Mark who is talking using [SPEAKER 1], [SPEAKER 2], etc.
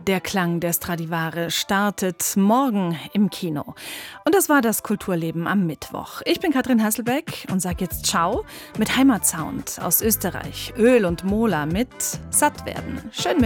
[SPEAKER 1] Der Klang der Stradivari startet morgen im Kino. Und das war das Kulturleben am Mittwoch. Ich bin Katrin Hasselbeck und sage jetzt Ciao mit Heimatsound aus Österreich. Öl und Mola mit Satt werden. Schön mit